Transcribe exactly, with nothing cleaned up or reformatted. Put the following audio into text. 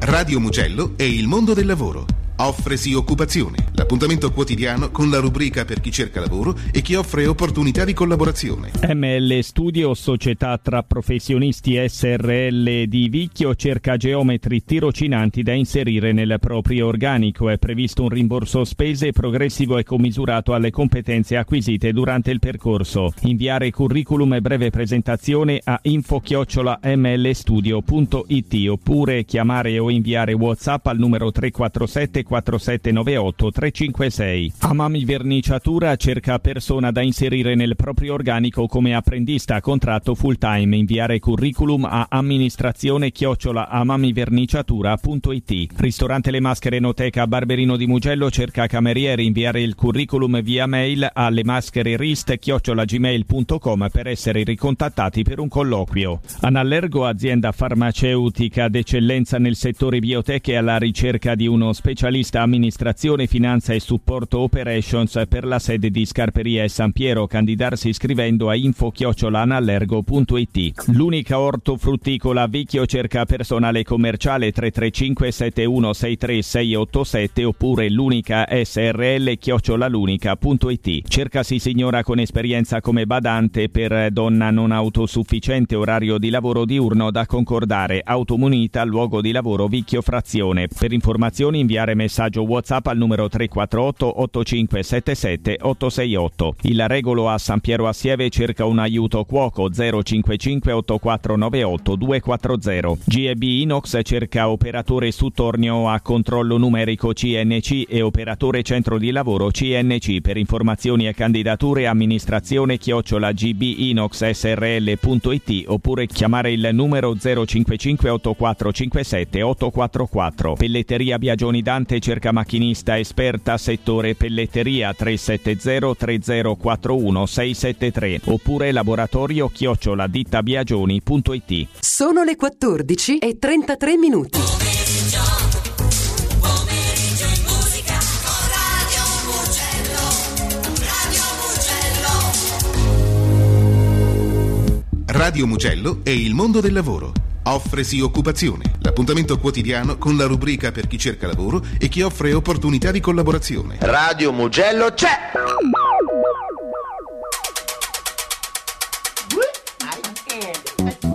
Radio Mugello e il mondo del lavoro. Offresi occupazione, l'appuntamento quotidiano con la rubrica per chi cerca lavoro e chi offre opportunità di collaborazione. M L Studio, società tra professionisti S R L di Vicchio, cerca geometri tirocinanti da inserire nel proprio organico. È previsto un rimborso spese progressivo e commisurato alle competenze acquisite durante il percorso. Inviare curriculum e breve presentazione a info chiocciola m l studio punto i t oppure chiamare o inviare WhatsApp al numero tre quattro sette quattro sette nove otto tre cinque sei. Amami Verniciatura cerca persona da inserire nel proprio organico come apprendista, contratto full time. Inviare curriculum a amministrazione chiocciola amamiverniciatura punto i t. Ristorante Le Maschere Enoteca Barberino di Mugello cerca camerieri. Inviare il curriculum via mail alle maschere rist chiocciola gmail punto com per essere ricontattati per un colloquio. Anallergo, azienda farmaceutica d'eccellenza nel settore biotech, e alla ricerca di uno specialista amministrazione, finanza e supporto operations per la sede di Scarperia e San Piero. Candidarsi scrivendo a info chiocciola anallergo punto i t. L'unica ortofrutticola Vicchio cerca personale commerciale. Tre tre cinque sette uno sei tre sei otto sette oppure l'unica S R L chiocciola l'unica punto i t. Cercasi signora con esperienza come badante per donna non autosufficiente, orario di lavoro diurno da concordare, automunita, luogo di lavoro Vicchio Frazione. Per informazioni inviare messaggio WhatsApp al numero tre quattro otto otto cinque sette sette otto sei otto. Il Regolo a San Piero Assieve cerca un aiuto cuoco. Zero cinque cinque otto quattro nove otto due quattro zero. G e B Inox cerca operatore su tornio a controllo numerico C N C e operatore centro di lavoro C N C. Per informazioni e candidature amministrazione chiocciola g b inox s r l punto i t oppure chiamare il numero zero cinque cinque otto quattro cinque sette otto quattro quattro. Pelletteria Biagioni Dante cerca macchinista esperta settore pelletteria. Tre sette zero tre zero quattro uno sei sette tre oppure laboratorio chiocciola dittabiagioni punto i t. Sono le quattordici e trentatré minuti. Radio Mugello e il mondo del lavoro. Offresi occupazione, l'appuntamento quotidiano con la rubrica per chi cerca lavoro e chi offre opportunità di collaborazione. Radio Mugello c'è!